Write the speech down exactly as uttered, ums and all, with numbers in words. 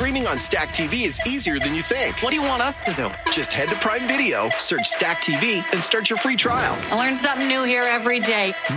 Streaming on Stack T V is easier than you think. What do you want us to do? Just head to Prime Video, search Stack T V, and start your free trial. I learn something new here every day.